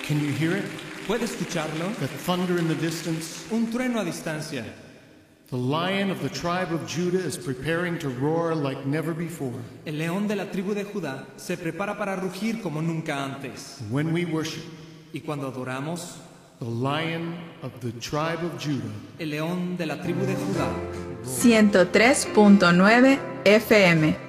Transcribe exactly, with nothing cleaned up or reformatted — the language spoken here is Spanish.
Can you hear it? ¿Puede escucharlo? That thunder in the distance? Un trueno a distancia. The lion of the tribe of Judah is preparing to roar like never before. El león de la tribu de Judá se prepara para rugir como nunca antes. When we worship, Y cuando adoramos, the lion of the tribe of Judah, el león de la tribu de Judá, ciento tres punto nueve F M